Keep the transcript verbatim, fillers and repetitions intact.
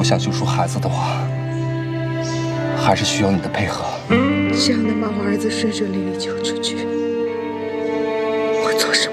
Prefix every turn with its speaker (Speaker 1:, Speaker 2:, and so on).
Speaker 1: 想救出孩子的话，还是需要你的配合。
Speaker 2: 只要能把我儿子顺顺利利救出去，我做什么？